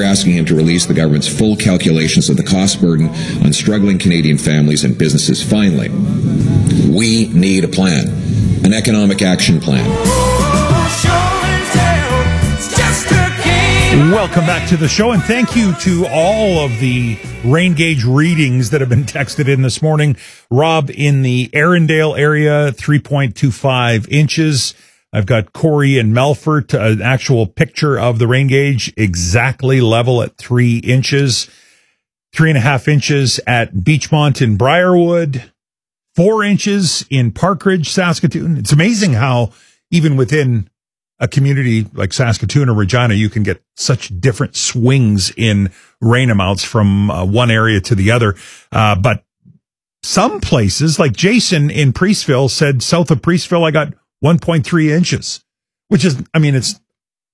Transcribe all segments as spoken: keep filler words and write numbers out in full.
we're asking him to release the government's full calculations of the cost burden on struggling Canadian families and businesses. Finally, we need a plan, an economic action plan. Welcome back to the show, and thank you to all of the rain gauge readings that have been texted in this morning. Rob, in the Arundel area, three point two five inches. I've got Corey in Melfort, an actual picture of the rain gauge, exactly level at three inches. Three and a half inches at Beachmont in Briarwood. Four inches in Parkridge, Saskatoon. It's amazing how even within a community like Saskatoon or Regina, you can get such different swings in rain amounts from uh, one area to the other. Uh, but some places, like Jason in Priestville said, south of Priestville, I got one point three inches, which is, I mean, it's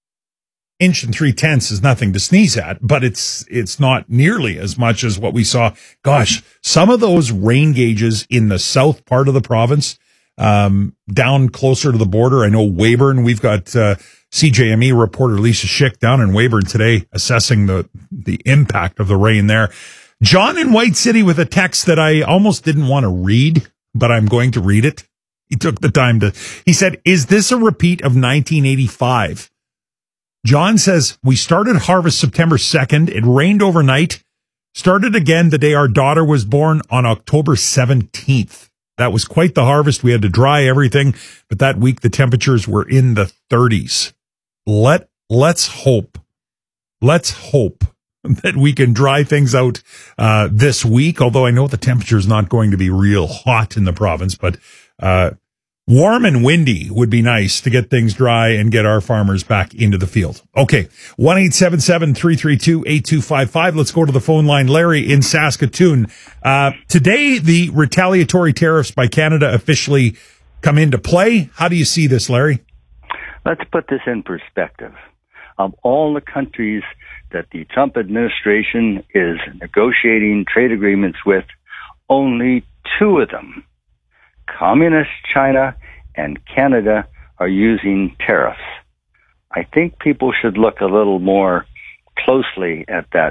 inch and three tenths is nothing to sneeze at, but it's, it's not nearly as much as what we saw. Gosh, some of those rain gauges in the south part of the province, Um, down closer to the border. I know Weyburn, we've got, uh, C J M E reporter Lisa Schick down in Weyburn today assessing the, the impact of the rain there. John in White City with a text that I almost didn't want to read, but I'm going to read it. He took the time to, he said, is this a repeat of nineteen eighty-five? John says, we started harvest September second. It rained overnight, started again the day our daughter was born on October seventeenth. That was quite the harvest. We had to dry everything, but that week the temperatures were in the thirties. Let, let's hope, let's hope that we can dry things out uh, this week, although I know the temperature is not going to be real hot in the province, but uh, warm and windy would be nice to get things dry and get our farmers back into the field. Okay, one eight seven seven, three three two, eight two five five. Let's go to the phone line. Larry in Saskatoon. Uh, today, the retaliatory tariffs by Canada officially come into play. How do you see this, Larry? Let's put this in perspective. Of all the countries that the Trump administration is negotiating trade agreements with, only two of them, Communist China and Canada, are using tariffs. I think people should look a little more closely at that.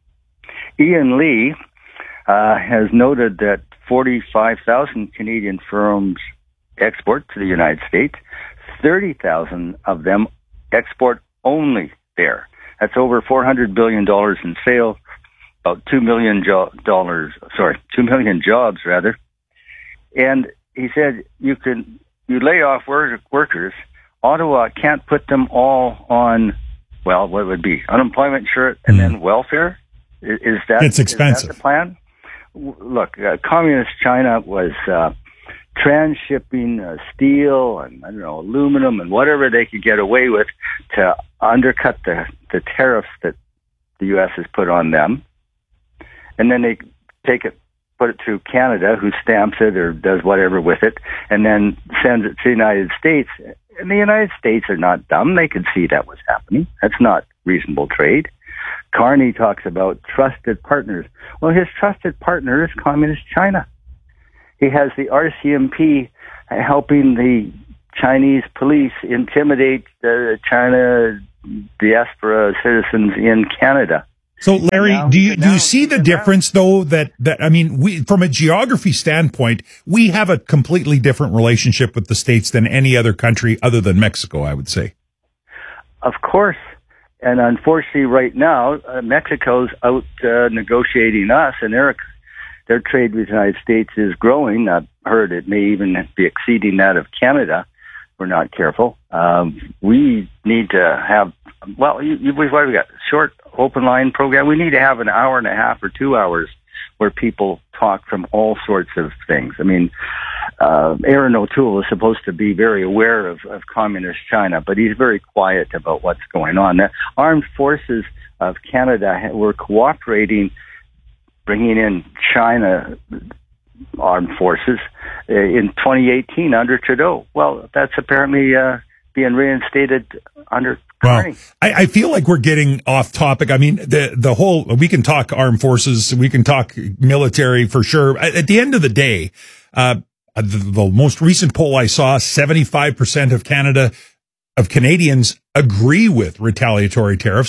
Ian Lee uh, has noted that forty-five thousand Canadian firms export to the United States. thirty thousand of them export only there. That's over four hundred billion dollars in sales, about two million jo- dollars, sorry, two million jobs rather. And he said, you can, you lay off work, workers. Ottawa can't put them all on, well, what would be unemployment insurance and mm. then welfare. Is, is that, it's expensive. Is that the plan? Look, uh, Communist China was, uh, transshipping uh, steel and, I don't know, aluminum and whatever they could get away with to undercut the, the tariffs that the U S has put on them. And then they take it, put it through Canada, who stamps it or does whatever with it, and then sends it to the United States. And the United States are not dumb. They could see that was happening. That's not reasonable trade. Carney talks about trusted partners. Well, his trusted partner is Communist China. He has the R C M P helping the Chinese police intimidate the China diaspora citizens in Canada. So, Larry, now, do you do you see the difference, though, that, that, I mean, we, from a geography standpoint, we have a completely different relationship with the States than any other country other than Mexico, I would say. Of course. And unfortunately, right now, uh, Mexico's out uh, negotiating us, and their, their trade with the United States is growing. I've heard it may even be exceeding that of Canada. We're not careful. Um, we need to have, well, you, you, what have we got? Short open line program. We need to have an hour and a half or two hours where people talk from all sorts of things. I mean, uh, Aaron O'Toole is supposed to be very aware of, of Communist China, but he's very quiet about what's going on. The armed forces of Canada were cooperating, bringing in China armed forces uh, in twenty eighteen under Trudeau. Well, that's apparently uh, being reinstated under Carney. Well, I, I feel like we're getting off topic. I mean, the the whole, we can talk armed forces, we can talk military for sure. At, at the end of the day, uh, the, the most recent poll I saw, seventy-five percent of Canada, of Canadians agree with retaliatory tariffs.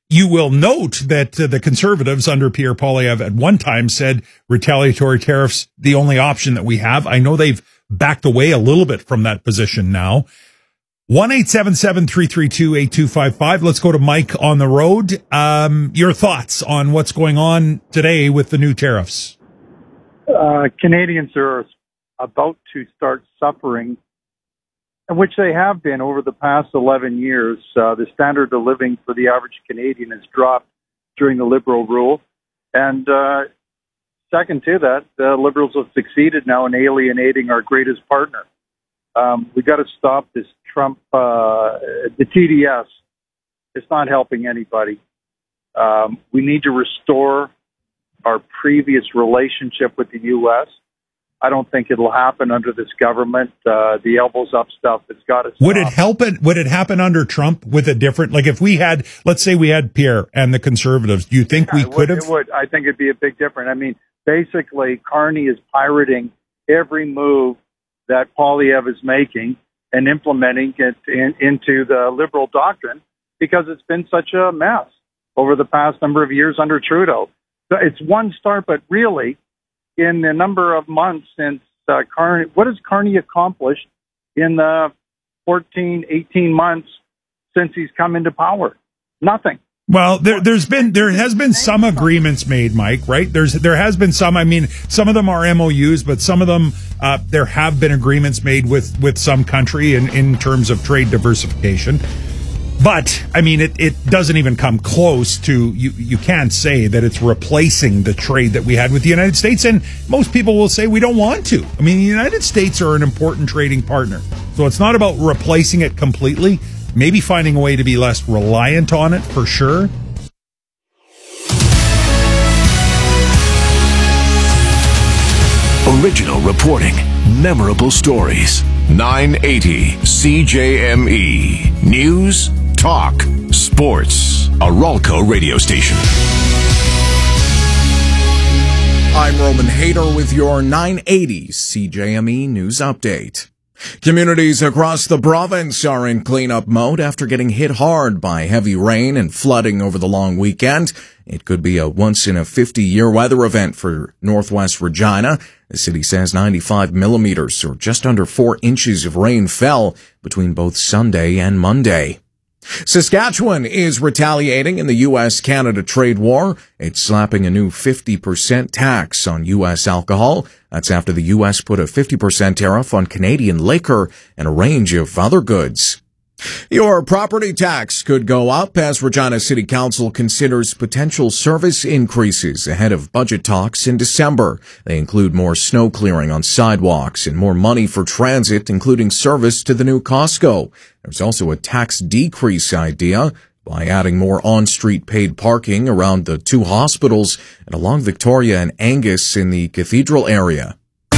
You will note that uh, the Conservatives under Pierre Poilievre at one time said retaliatory tariffs the only option that we have. I know they've backed away a little bit from that position now. one eight seven seven, three three two, eight two five five. Let's go to Mike on the road. Um, your thoughts on what's going on today with the new tariffs? Uh, Canadians are about to start suffering, which they have been over the past eleven years. Uh, the standard of living for the average Canadian has dropped during the Liberal rule. And uh, second to that, the Liberals have succeeded now in alienating our greatest partner. Um, we got to stop this Trump, uh, the T D S. It's not helping anybody. Um, we need to restore our previous relationship with the U S. I don't think it'll happen under this government. Uh, the elbows up stuff has got to stop. Would it help it? Would it happen under Trump with a different, like if we had, let's say we had Pierre and the Conservatives, do you think yeah, we it could would, have? It would. I think it'd be a big difference. I mean, basically, Carney is pirating every move that Poilievre is making and implementing it in, into the Liberal doctrine because it's been such a mess over the past number of years under Trudeau. So it's one start, but really, in the number of months since uh, Carney, what has Carney accomplished in the fourteen, eighteen months since he's come into power? Nothing. Well, there, there's been, there has been some agreements made, Mike, right? There's, there has been some, I mean, some of them are M O Us, but some of them, uh, there have been agreements made with, with some country in, in terms of trade diversification. But, I mean, it, it doesn't even come close to, you, you can't say that it's replacing the trade that we had with the United States. And most people will say we don't want to. I mean, the United States are an important trading partner. So it's not about replacing it completely. Maybe finding a way to be less reliant on it for sure. Original reporting, memorable stories. nine eighty C J M E. News, talk, sports. A Ralco radio station. I'm Roman Hader with your nine eighty C J M E News Update. Communities across the province are in cleanup mode after getting hit hard by heavy rain and flooding over the long weekend. It could be a once-in-a-fifty-year weather event for Northwest Regina. The city says ninety-five millimeters, or just under four inches of rain fell between both Sunday and Monday. Saskatchewan is retaliating in the U S Canada trade war. It's slapping a new fifty percent tax on U S alcohol. That's after the U S put a fifty percent tariff on Canadian liquor and a range of other goods. Your property tax could go up as Regina City Council considers potential service increases ahead of budget talks in December. They include more snow clearing on sidewalks and more money for transit, including service to the new Costco. There's also a tax decrease idea by adding more on-street paid parking around the two hospitals and along Victoria and Angus in the Cathedral area.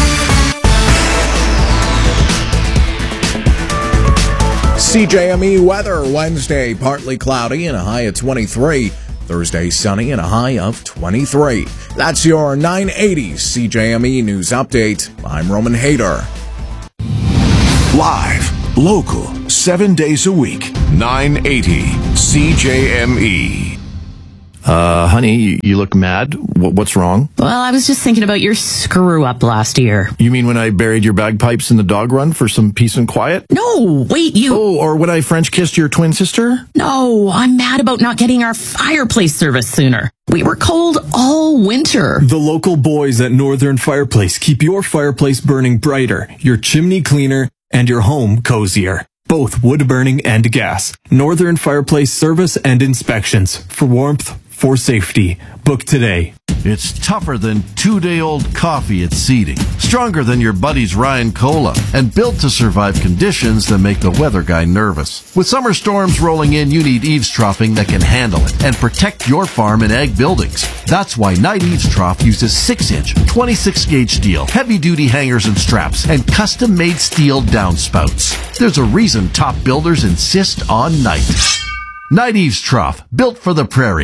C J M E weather Wednesday, partly cloudy and a high of twenty-three. Thursday, sunny and a high of twenty-three. That's your nine eighty C J M E News Update. I'm Roman Hader. Live, local, seven days a week. nine eighty C J M E. Uh, honey, you look mad. What's wrong? Well, I was just thinking about your screw-up last year. You mean when I buried your bagpipes in the dog run for some peace and quiet? No, wait, you... Oh, or when I French kissed your twin sister? No, I'm mad about not getting our fireplace service sooner. We were cold all winter. The local boys at Northern Fireplace keep your fireplace burning brighter, your chimney cleaner, and your home cozier. Both wood burning and gas. Northern Fireplace service and inspections. For warmth, for safety. Book today. It's tougher than two-day-old coffee at seeding, stronger than your buddy's Ryan Cola, and built to survive conditions that make the weather guy nervous. With summer storms rolling in, you need eaves troughing that can handle it and protect your farm and ag buildings. That's why Knight Eaves Trough uses six-inch, twenty-six gauge steel, heavy-duty hangers and straps, and custom-made steel downspouts. There's a reason top builders insist on Knight. Knight Eaves Trough, built for the prairies.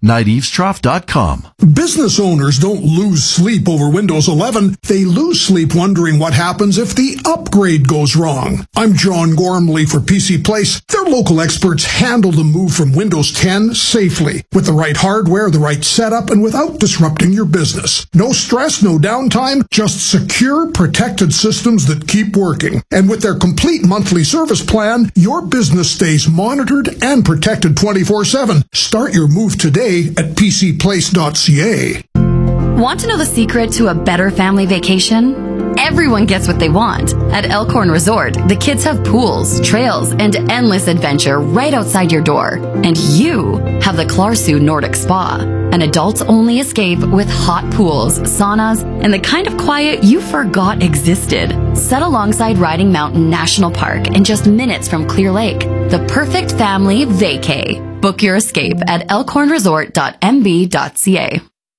night eaves trough dot com. Business owners don't lose sleep over Windows eleven. They lose sleep wondering what happens if the upgrade goes wrong. I'm John Gormley for P C Place. Their local experts handle the move from Windows ten safely, with the right hardware, the right setup, and without disrupting your business. No stress, no downtime, just secure, protected systems that keep working. And with their complete monthly service plan, your business stays monitored and protected twenty-four seven. Start your move today at p c place dot c a. Want to know the secret to a better family vacation? Everyone gets what they want. At Elkhorn Resort, the kids have pools, trails, and endless adventure right outside your door. And you have the Clarsu Nordic Spa, an adults-only escape with hot pools, saunas, and the kind of quiet you forgot existed. Set alongside Riding Mountain National Park and just minutes from Clear Lake. The perfect family vacay. Book your escape at elkhorn resort dot m b dot c a.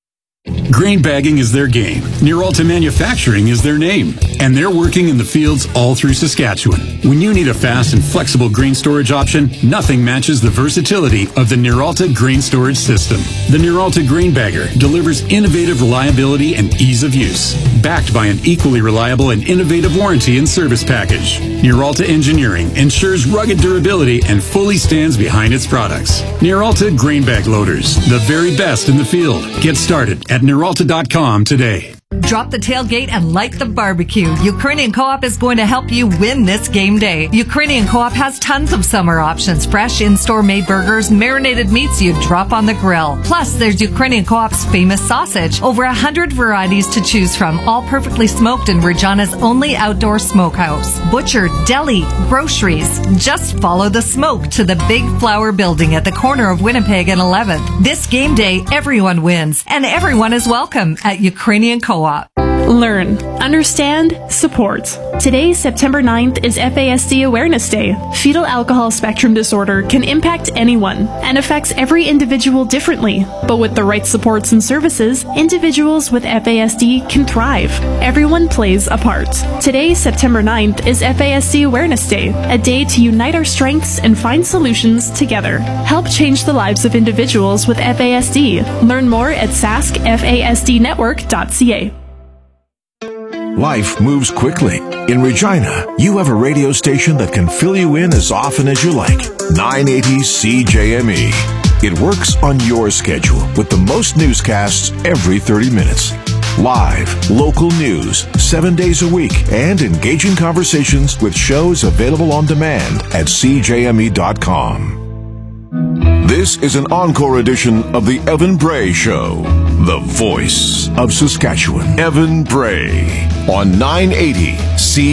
Grain bagging is their game. Nearalta Manufacturing is their name. And they're working in the fields all through Saskatchewan. When you need a fast and flexible grain storage option, nothing matches the versatility of the Nearalta Grain Storage System. The Nearalta Grain Bagger delivers innovative reliability and ease of use, backed by an equally reliable and innovative warranty and service package. Nearalta Engineering ensures rugged durability and fully stands behind its products. Nearalta Grain Bag Loaders, the very best in the field. Get started at nearalta dot com today. Drop the tailgate and light the barbecue. Ukrainian Co-op is going to help you win this game day. Ukrainian Co-op has tons of summer options. Fresh in-store made burgers, marinated meats you drop on the grill. Plus, there's Ukrainian Co-op's famous sausage. Over a hundred varieties to choose from, all perfectly smoked in Regina's only outdoor smokehouse. Butcher, deli, groceries. Just follow the smoke to the Big Flower Building at the corner of Winnipeg and eleventh. This game day, everyone wins, and everyone is welcome at Ukrainian Co-op. Learn, understand, support. Today, September ninth, is F A S D Awareness Day. Fetal alcohol spectrum disorder can impact anyone and affects every individual differently. But with the right supports and services, individuals with F A S D can thrive. Everyone plays a part. Today, September ninth, is F A S D Awareness Day, a day to unite our strengths and find solutions together. Help change the lives of individuals with F A S D. Learn more at sask f a s d network dot c a. Life moves quickly. In Regina, you have a radio station that can fill you in as often as you like. nine eighty C J M E. It works on your schedule with the most newscasts every thirty minutes. Live, local news, seven days a week, and engaging conversations with shows available on demand at c j m e dot com. This is an encore edition of the Evan Bray Show, the voice of Saskatchewan. Evan Bray on nine eighty C